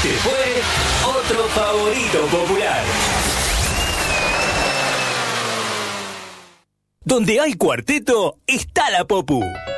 Este fue otro favorito popular. Donde hay cuarteto, está la Popu.